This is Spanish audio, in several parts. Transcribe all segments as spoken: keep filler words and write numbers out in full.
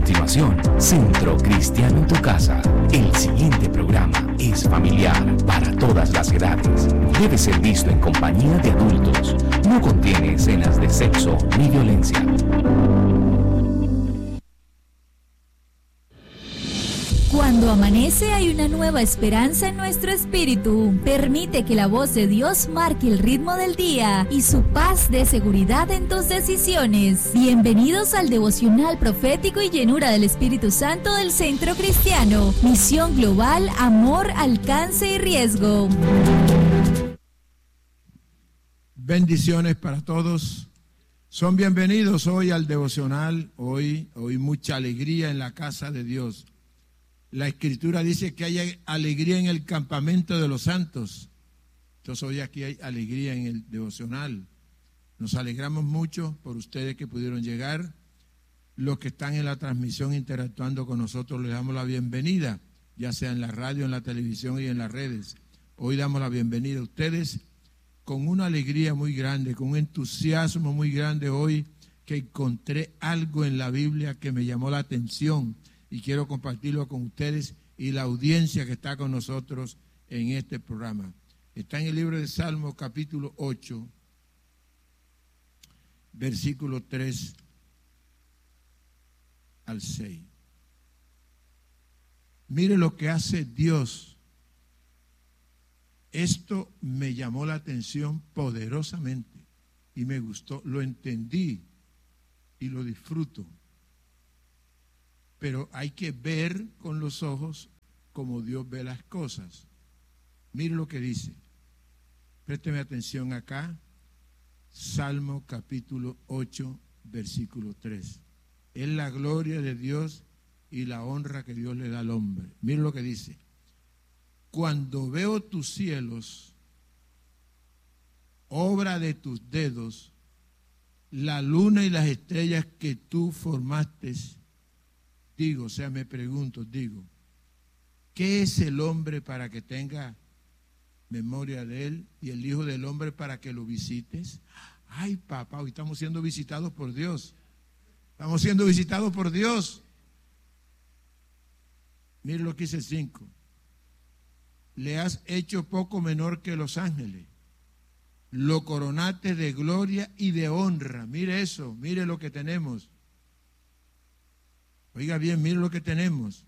continuación, Centro Cristiano en tu Casa. El siguiente programa es familiar para todas las edades. Debe ser visto en compañía de adultos. No contiene escenas de sexo ni violencia. Cuando amanece hay una nueva esperanza en nuestro espíritu. Permite que la voz de Dios marque el ritmo del día y su paz dé seguridad en tus decisiones. Bienvenidos al devocional profético y llenura del Espíritu Santo del Centro Cristiano. Misión global, amor, alcance y riesgo. Bendiciones para todos. Son bienvenidos hoy al devocional. Hoy, hoy mucha alegría en la casa de Dios. La Escritura dice que hay alegría en el campamento de los santos. Entonces hoy aquí hay alegría en el devocional. Nos alegramos mucho por ustedes que pudieron llegar. Los que están en la transmisión interactuando con nosotros, les damos la bienvenida, ya sea en la radio, en la televisión y en las redes. Hoy damos la bienvenida a ustedes con una alegría muy grande, con un entusiasmo muy grande hoy, que encontré algo en la Biblia que me llamó la atención. Y quiero compartirlo con ustedes y la audiencia que está con nosotros en este programa. Está en el libro de Salmos, capítulo ocho, versículo tres al seis. Mire lo que hace Dios. Esto me llamó la atención poderosamente y me gustó, lo entendí y lo disfruto. Pero hay que ver con los ojos como Dios ve las cosas. Mire lo que dice. Présteme atención acá. Salmo capítulo ocho, versículo tres. Es la gloria de Dios y la honra que Dios le da al hombre. Mire lo que dice. Cuando veo tus cielos, obra de tus dedos, la luna y las estrellas que tú formaste, digo, o sea, me pregunto, digo, ¿qué es el hombre para que tenga memoria de él y el Hijo del Hombre para que lo visites? Ay, papá, hoy estamos siendo visitados por Dios. Estamos siendo visitados por Dios. Mire lo que dice el cinco. Le has hecho poco menor que los ángeles. Lo coronaste de gloria y de honra. Mire eso, mire lo que tenemos. Oiga bien, mire lo que tenemos.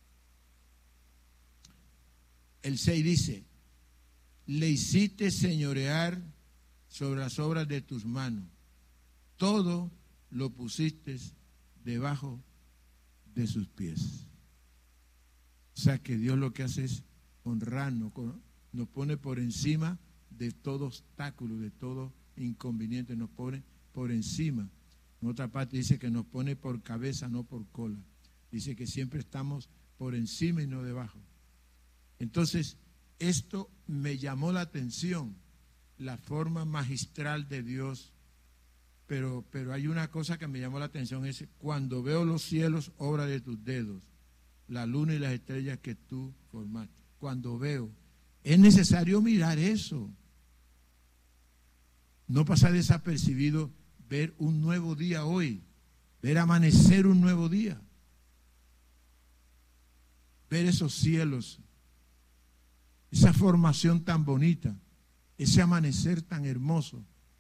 El seis dice, le hiciste señorear sobre las obras de tus manos. Todo lo pusiste debajo de sus pies. O sea que Dios lo que hace es honrarnos, nos pone por encima de todo obstáculo, de todo inconveniente, nos pone por encima. En otra parte dice que nos pone por cabeza, no por cola. Dice que siempre estamos por encima y no debajo. Entonces, esto me llamó la atención, la forma magistral de Dios. Pero, pero hay una cosa que me llamó la atención, es cuando veo los cielos, obra de tus dedos, la luna y las estrellas que tú formaste. Cuando veo, es necesario mirar eso. No pasar desapercibido. Ver un nuevo día hoy, ver amanecer un nuevo día, ver esos cielos, esa formación tan bonita, ese amanecer tan hermoso.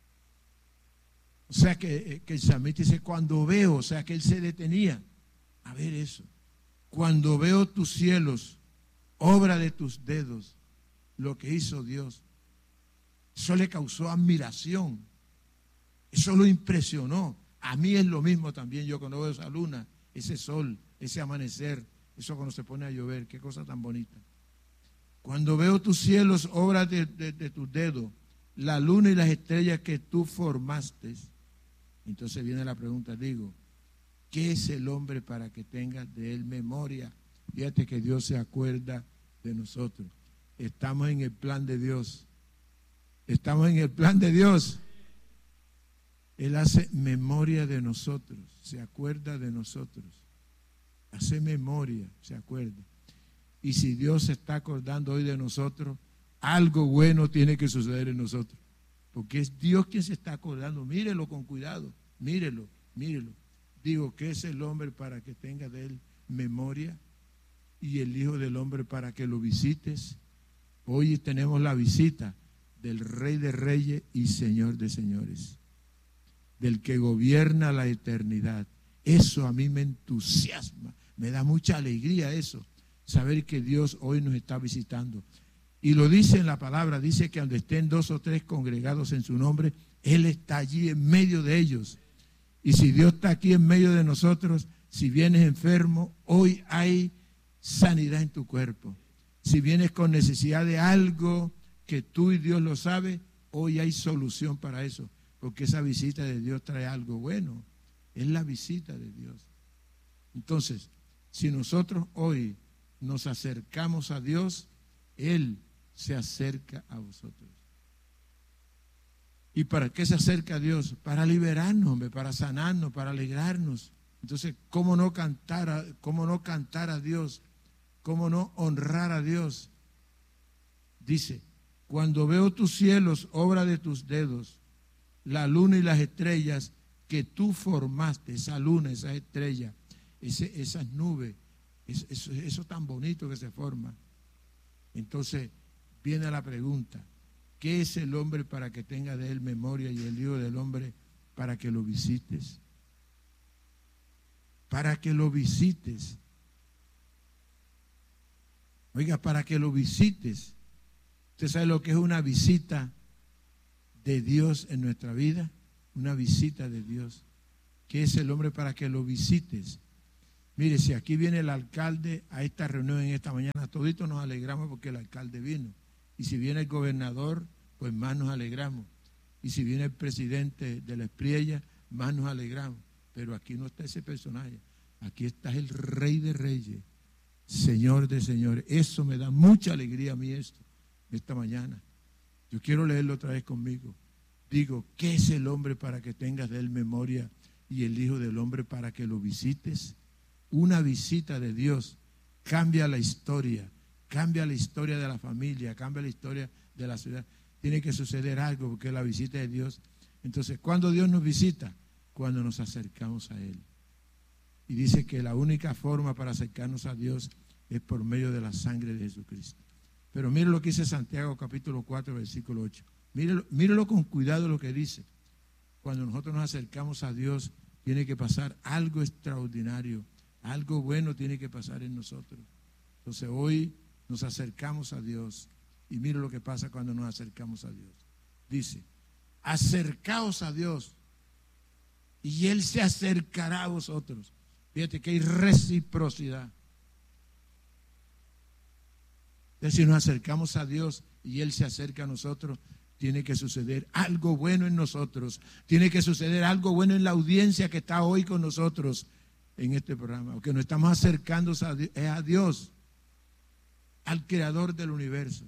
O sea que, que el salmista dice, cuando veo, o sea que él se detenía a ver eso. Cuando veo tus cielos, obra de tus dedos, lo que hizo Dios, eso le causó admiración. Eso lo impresionó. A mí es lo mismo también. Yo cuando veo esa luna, ese sol, ese amanecer, eso cuando se pone a llover, qué cosa tan bonita. Cuando veo tus cielos, obras de, de, de tus dedos, la luna y las estrellas que tú formaste. Entonces viene la pregunta, digo, ¿qué es el hombre para que tenga de él memoria? Fíjate que Dios se acuerda de nosotros. Estamos en el plan de Dios. Estamos en el plan de Dios. Él hace memoria de nosotros, se acuerda de nosotros, hace memoria, se acuerda. Y si Dios se está acordando hoy de nosotros, algo bueno tiene que suceder en nosotros, porque es Dios quien se está acordando. Mírelo con cuidado, mírelo, mírelo. Digo, ¿qué es el hombre para que tenga de él memoria? Y el Hijo del Hombre para que lo visites. Hoy tenemos la visita del Rey de Reyes y Señor de Señores, del que gobierna la eternidad. Eso a mí me entusiasma, me da mucha alegría eso, saber que Dios hoy nos está visitando. Y lo dice en la palabra, dice que donde estén dos o tres congregados en su nombre, Él está allí en medio de ellos. Y si Dios está aquí en medio de nosotros, si vienes enfermo, hoy hay sanidad en tu cuerpo. Si vienes con necesidad de algo que tú y Dios lo sabe, hoy hay solución para eso, porque esa visita de Dios trae algo bueno. Es la visita de Dios. Entonces, si nosotros hoy nos acercamos a Dios, Él se acerca a vosotros. ¿Y para qué se acerca a Dios? Para liberarnos, hombre, para sanarnos, para alegrarnos. Entonces, ¿cómo no cantar a, cómo no cantar a Dios? ¿Cómo no honrar a Dios? Dice, cuando veo tus cielos, obra de tus dedos, la luna y las estrellas que tú formaste, esa luna, esa estrella, ese, esas nubes, eso, eso, eso tan bonito que se forma. Entonces viene la pregunta, ¿qué es el hombre para que tenga de él memoria y el Hijo del Hombre para que lo visites? Para que lo visites. Oiga, para que lo visites. ¿Usted sabe lo que es una visita de Dios en nuestra vida? Una visita de Dios. ¿Qué es el hombre para que lo visites? Mire, si aquí viene el alcalde a esta reunión en esta mañana, toditos nos alegramos porque el alcalde vino. Y si viene el gobernador, pues más nos alegramos. Y si viene el presidente de la Espriella, más nos alegramos. Pero aquí no está ese personaje. Aquí está el Rey de Reyes, Señor de Señores. Eso me da mucha alegría a mí esto, esta mañana. Yo quiero leerlo otra vez conmigo. Digo, ¿qué es el hombre para que tengas de él memoria y el Hijo del Hombre para que lo visites? Una visita de Dios cambia la historia, cambia la historia de la familia, cambia la historia de la ciudad. Tiene que suceder algo porque es la visita de Dios. Entonces, ¿cuándo Dios nos visita? Cuando nos acercamos a Él. Y dice que la única forma para acercarnos a Dios es por medio de la sangre de Jesucristo. Pero mire lo que dice Santiago capítulo cuatro, versículo ocho. Mírelo, mírelo con cuidado lo que dice. Cuando nosotros nos acercamos a Dios, tiene que pasar algo extraordinario. Algo bueno tiene que pasar en nosotros. Entonces hoy nos acercamos a Dios y mire lo que pasa cuando nos acercamos a Dios. Dice, acercaos a Dios y Él se acercará a vosotros. Fíjate que hay reciprocidad. Entonces si nos acercamos a Dios y Él se acerca a nosotros, tiene que suceder algo bueno en nosotros. Tiene que suceder algo bueno en la audiencia que está hoy con nosotros en este programa, porque nos estamos acercando a Dios, al creador del universo.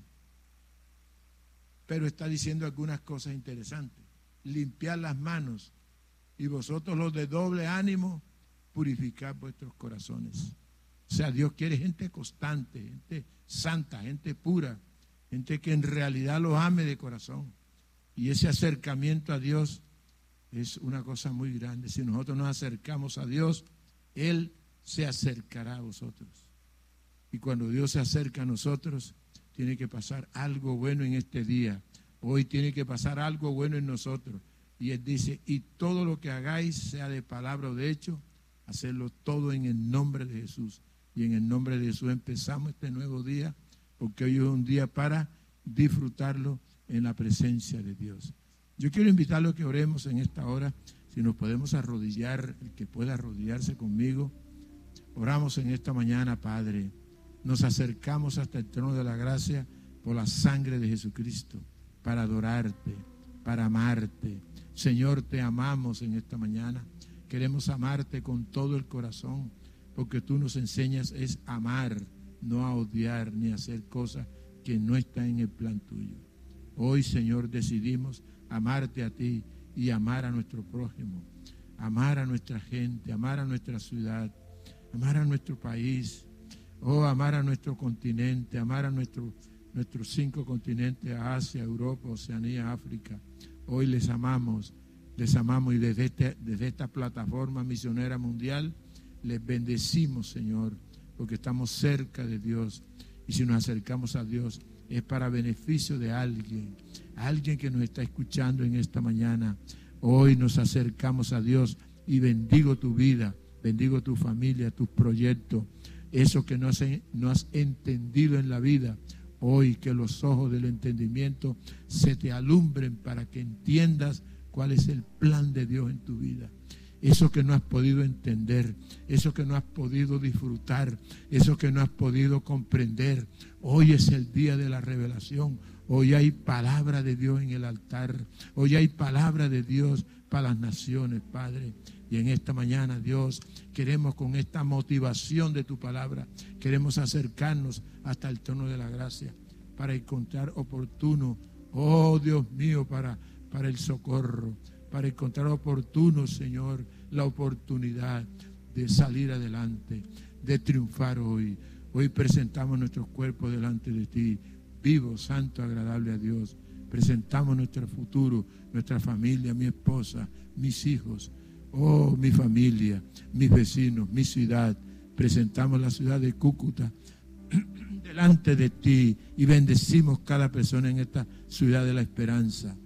Pero está diciendo algunas cosas interesantes. Limpiad las manos y vosotros los de doble ánimo, purificad vuestros corazones. O sea, Dios quiere gente constante, gente santa, gente pura, gente que en realidad lo ame de corazón. Y ese acercamiento a Dios es una cosa muy grande. Si nosotros nos acercamos a Dios, Él se acercará a vosotros. Y cuando Dios se acerca a nosotros, tiene que pasar algo bueno en este día. Hoy tiene que pasar algo bueno en nosotros. Y Él dice, y todo lo que hagáis, sea de palabra o de hecho, hacerlo todo en el nombre de Jesús. Y en el nombre de Jesús empezamos este nuevo día, porque hoy es un día para disfrutarlo en la presencia de Dios. Yo quiero invitarlo a que oremos en esta hora. Si nos podemos arrodillar, el que pueda arrodillarse conmigo. Oramos en esta mañana, Padre. Nos acercamos hasta el trono de la gracia por la sangre de Jesucristo, para adorarte, para amarte. Señor, te amamos en esta mañana. Queremos amarte con todo el corazón, porque tú nos enseñas es amar, no a odiar ni a hacer cosas que no están en el plan tuyo. Hoy, Señor, decidimos amarte a ti y amar a nuestro prójimo, amar a nuestra gente, amar a nuestra ciudad, amar a nuestro país, oh, amar a nuestro continente, amar a nuestro, nuestros cinco continentes, Asia, Europa, Oceanía, África. Hoy les amamos Les amamos y desde, este, desde esta plataforma misionera mundial les bendecimos, Señor, porque estamos cerca de Dios. Y si nos acercamos a Dios es para beneficio de alguien, alguien que nos está escuchando en esta mañana. Hoy nos acercamos a Dios y bendigo tu vida, bendigo tu familia, tus proyectos, eso que no has, no has entendido en la vida. Hoy que los ojos del entendimiento se te alumbren para que entiendas cuál es el plan de Dios en tu vida. Eso que no has podido entender, eso que no has podido disfrutar, eso que no has podido comprender. Hoy es el día de la revelación. Hoy hay palabra de Dios en el altar. Hoy hay palabra de Dios para las naciones, Padre. Y en esta mañana, Dios, queremos con esta motivación de tu palabra, queremos acercarnos hasta el trono de la gracia para encontrar oportuno, oh Dios mío, para, para el socorro, para encontrar oportuno, Señor, la oportunidad de salir adelante, de triunfar hoy. Hoy presentamos nuestros cuerpos delante de ti, vivo, santo, agradable a Dios. Presentamos nuestro futuro, nuestra familia, mi esposa, mis hijos, oh, mi familia, mis vecinos, mi ciudad. Presentamos la ciudad de Cúcuta delante de ti y bendecimos cada persona en esta ciudad de la esperanza.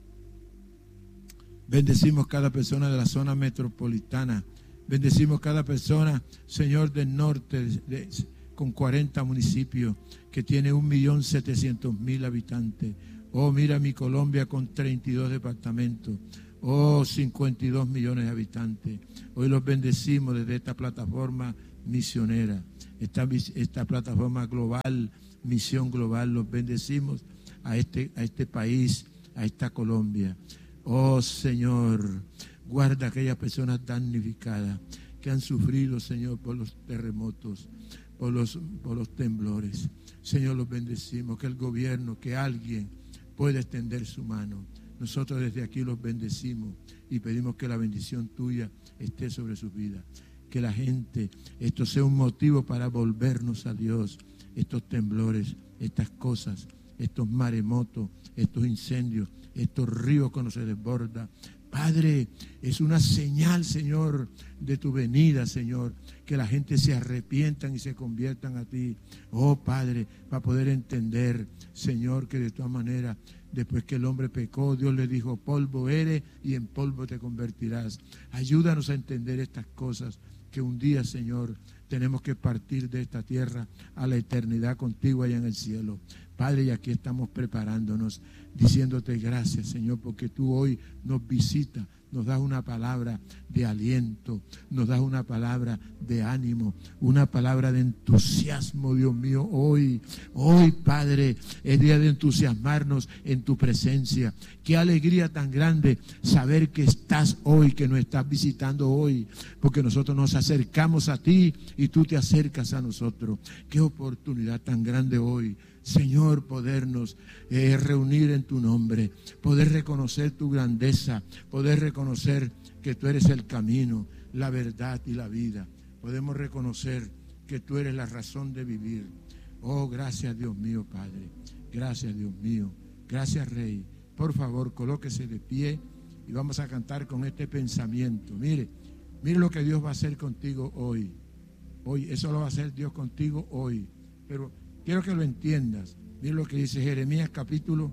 Bendecimos cada persona de la zona metropolitana. Bendecimos cada persona, Señor, del norte, de, de, con cuarenta municipios, que tiene un millón setecientos mil habitantes. Oh, mira mi Colombia con treinta y dos departamentos. Oh, cincuenta y dos millones de habitantes. Hoy los bendecimos desde esta plataforma misionera, esta, esta plataforma global, misión global. Los bendecimos a este, a este país, a esta Colombia. Oh, Señor, guarda a aquellas personas damnificadas que han sufrido, Señor, por los terremotos, por los, por los temblores. Señor, los bendecimos, que el gobierno, que alguien pueda extender su mano. Nosotros desde aquí los bendecimos y pedimos que la bendición tuya esté sobre sus vidas. Que la gente, esto sea un motivo para volvernos a Dios. Estos temblores, estas cosas, estos maremotos, estos incendios, estos ríos cuando se desborda. Padre, es una señal, Señor, de tu venida, Señor, que la gente se arrepientan y se conviertan a ti. Oh, Padre, para poder entender, Señor, que de todas maneras, después que el hombre pecó, Dios le dijo, polvo eres y en polvo te convertirás. Ayúdanos a entender estas cosas, que un día, Señor, tenemos que partir de esta tierra a la eternidad contigo allá en el cielo. Padre, y aquí estamos preparándonos, diciéndote gracias, Señor, porque tú hoy nos visitas, nos das una palabra de aliento, nos das una palabra de ánimo, una palabra de entusiasmo, Dios mío. Hoy, hoy, Padre, es día de entusiasmarnos en tu presencia. Qué alegría tan grande saber que estás hoy, que nos estás visitando hoy, porque nosotros nos acercamos a ti y tú te acercas a nosotros. Qué oportunidad tan grande hoy, Señor, podernos eh, reunir en tu nombre, poder reconocer tu grandeza, poder reconocer que tú eres el camino, la verdad y la vida. Podemos reconocer que tú eres la razón de vivir. Oh, gracias, Dios mío, Padre. Gracias, Dios mío. Gracias, Rey. Por favor, colóquese de pie y vamos a cantar con este pensamiento. Mire, mire lo que Dios va a hacer contigo hoy. Hoy, eso lo va a hacer Dios contigo hoy. Pero quiero que lo entiendas. Mira lo que dice Jeremías capítulo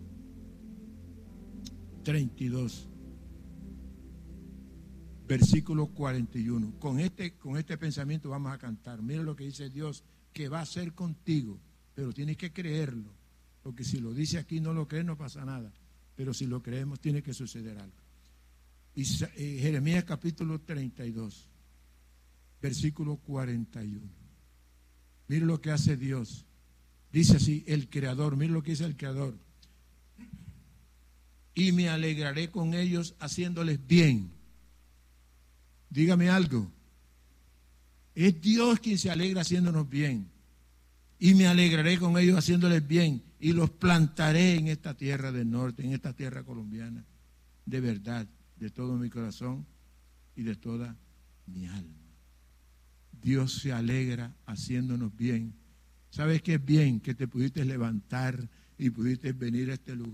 treinta y dos, versículo cuarenta y uno. Con este, con este pensamiento vamos a cantar. Mira lo que dice Dios que va a hacer contigo, pero tienes que creerlo, porque si lo dice aquí y no lo crees no pasa nada, pero si lo creemos tiene que suceder algo. Y Jeremías capítulo treinta y dos, versículo cuarenta y uno. Mira lo que hace Dios. Dice así, el Creador, mira lo que dice el Creador. Y me alegraré con ellos haciéndoles bien. Dígame algo. Es Dios quien se alegra haciéndonos bien. Y me alegraré con ellos haciéndoles bien. Y los plantaré en esta tierra del norte, en esta tierra colombiana. De verdad, de todo mi corazón y de toda mi alma. Dios se alegra haciéndonos bien. ¿Sabes qué es bien? Que te pudiste levantar y pudiste venir a este lugar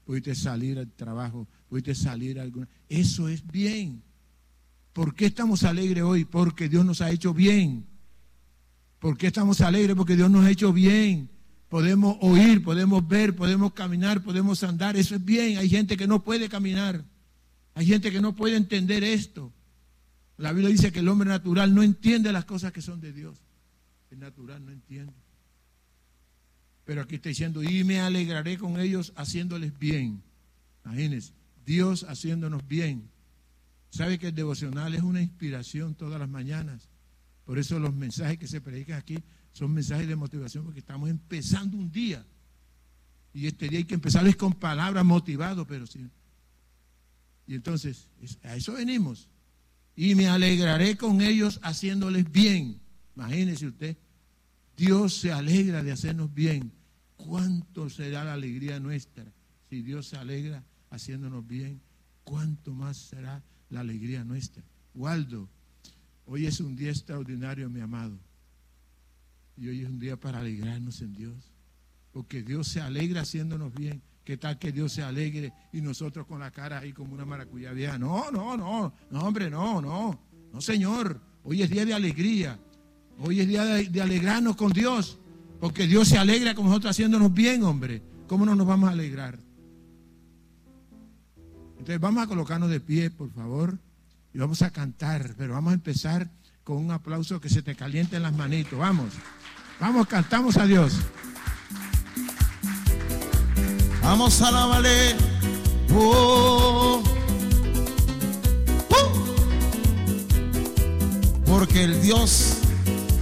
pudiste salir al trabajo, pudiste salir a alguna. Eso es bien. ¿Por qué estamos alegres hoy? Porque Dios nos ha hecho bien. ¿Por qué estamos alegres? Porque Dios nos ha hecho bien. Podemos oír, podemos ver, podemos caminar, podemos andar. Eso es bien. Hay gente que no puede caminar. Hay gente que no puede entender esto. La Biblia dice que el hombre natural no entiende las cosas que son de Dios. El natural no entiende. Pero aquí está diciendo, y me alegraré con ellos haciéndoles bien. Imagínense, Dios haciéndonos bien. ¿Sabe que el devocional es una inspiración todas las mañanas? Por eso los mensajes que se predican aquí son mensajes de motivación, porque estamos empezando un día. Y este día hay que empezarles con palabras motivadas, pero sí. Y entonces, a eso venimos. Y me alegraré con ellos haciéndoles bien. Imagínese usted, Dios se alegra de hacernos bien. ¿Cuánto será la alegría nuestra si Dios se alegra haciéndonos bien? ¿Cuánto más será la alegría nuestra? Waldo, hoy es un día extraordinario, mi amado. Y hoy es un día para alegrarnos en Dios. Porque Dios se alegra haciéndonos bien. ¿Qué tal que Dios se alegre y nosotros con la cara ahí como una maracuyá vieja? No, no, no, no, hombre, no, no. No, Señor. Hoy es día de alegría. Hoy es día de, de alegrarnos con Dios. Porque Dios se alegra con nosotros haciéndonos bien, hombre. ¿Cómo no nos vamos a alegrar? Entonces vamos a colocarnos de pie, por favor. Y vamos a cantar. Pero vamos a empezar con un aplauso que se te calienten las manitos. Vamos. Vamos, cantamos a Dios. Vamos a alabarle. Oh, oh. Porque el Dios